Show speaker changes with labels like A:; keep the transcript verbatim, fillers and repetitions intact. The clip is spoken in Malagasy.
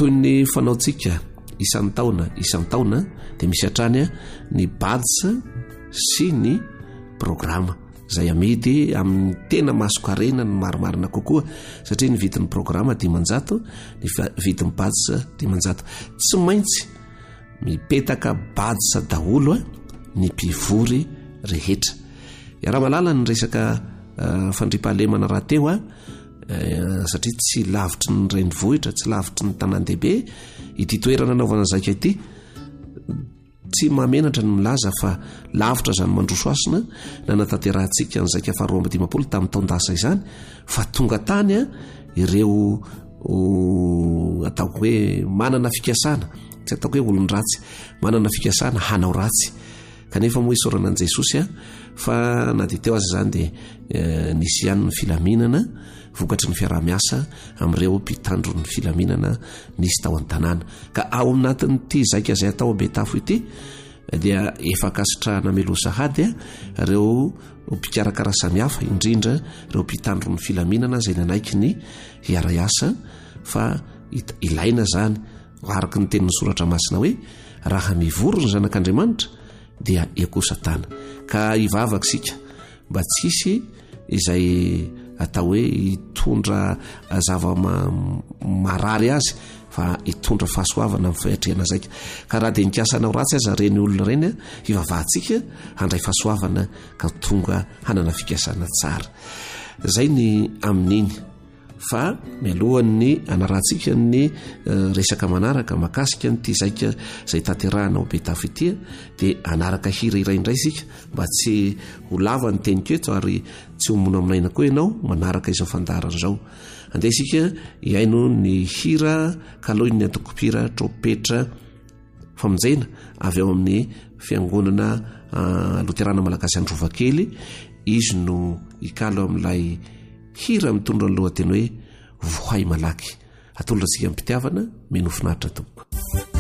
A: toy ny fanaontsika isan'ny taona isan'ny taona dia misy hatrany ny badge sy ny programa zay amidy amin'ny tena masokarena ny marimarina kokoa satria ny vidin'ny programa dimanjato ny vidin'ny badge dimanjato tsy maintsy mipetaka badge daholo ny mpivory rehetra. Iara-malala ny resaka uh, fandripahalemana raha teo a uh, satria tsy lavitry ny renivohitra tsy lavitry ny tanan-dehibe ity toerana anaovana zaka ity tsy mamenatra ny milaza fa lavitra zany mandrosoasina na natanterantsika ny zaika faharoa amby dimampolo tamin'ny taondasa izany fa tonga tany a ireo ataoko hoe manana fikasana tsy ataoko hoe olon-dratsy manana fikasana hanao ratsy kanefa moa isorana an' Jesosy a fa na dia teo azy zany dia e, nisy ihany ny filaminana vokatry ny fiaraha-miasa amin'ireo mpitandro ny filaminana nisy tao an-tanàna ka ao amin'natin'ity zaika izay atao Betafo ity dia efa kasitrahana melosahady a ireo mpikarakara samihafa indrindra ireo mpitandro ny filaminana izay nanaiky ny hiara-iasa fa ilaina zany araky ny tenin'ny soratra masina hoe raha mivory ny zanak'Andriamanitra dia ekosatana ka ivavaka sika mba tsisy izay atao hoe hitondra zava-marary azy fa hitondra fahasoavana amin'ny fahatrehana zaika ka raha dia nikasanao ratsy aza reny olona reny hivavahantsika handray fahasoavana ka tonga hanana fikasana tsara zay ny amin'iny fa mialohan'ny anarantsika ny uh, resaka manaraka makasika nyty zaika zay tanterahana ao Betafo ity dia anaraka hira iray indray sika mba tsy ho lava ny teniketo ary tsy homona aminaina koa ianao manaraka izao fandarana zao andeha sika iaino ny hira kalohy ny antokopira tropetra famonjena avy ao amin'ny fiangonana uh, loterana malagasy Androvakely izy no ikalo amin'ilay hira mitondra ny lohateny hoe vohay malaky atolorantsika amin'ny mpitiavana menofinaritra tompoko.